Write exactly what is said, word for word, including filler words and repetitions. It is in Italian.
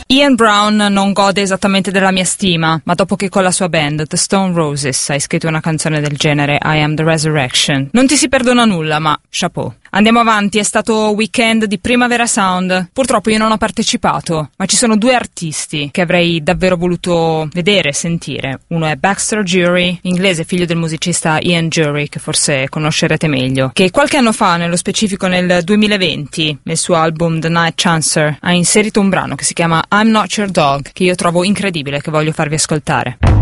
Ian Brown non gode esattamente della mia stima, ma dopo che con la sua band The Stone Roses hai scritto una canzone del genere, I Am The Resurrection, non ti si perdona nulla, ma chapeau. Andiamo avanti, è stato weekend di Primavera Sound. Purtroppo io non ho partecipato, ma ci sono due artisti che avrei davvero voluto vedere, sentire. Uno è Baxter Jury, inglese, figlio del musicista Ian Jury, che forse conoscerete meglio, che qualche anno fa, nello specifico nel duemilaventi, nel suo album The Night Chancer, ha inserito un brano che si chiama I'm Not Your Dog, che io trovo incredibile, che voglio farvi ascoltare.